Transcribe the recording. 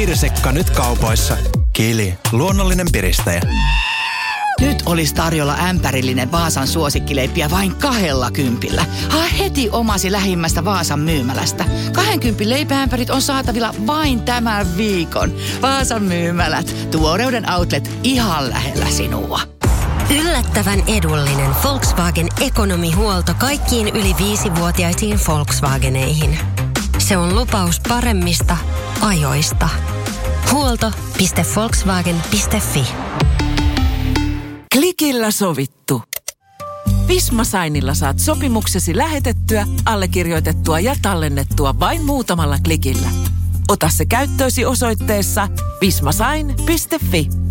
Pirsekka nyt kaupoissa. Kili, luonnollinen piristäjä. Nyt olisi tarjolla ämpärillinen Vaasan suosikkileippiä vain 20. Haa heti omasi lähimmästä Vaasan myymälästä. 20 leipäämpärit on saatavilla vain tämän viikon. Vaasan myymälät. Tuoreuden outlet ihan lähellä sinua. Yllättävän edullinen Volkswagen ekonomihuolto kaikkiin yli 5-vuotiaisiin Volkswageneihin. Se on lupaus paremmista ajoista. Huolto.volkswagen.fi. Klikillä sovittu. Visma Signilla saat sopimuksesi lähetettyä, allekirjoitettua ja tallennettua vain muutamalla klikillä. Ota se käyttöösi osoitteessa vismasign.fi.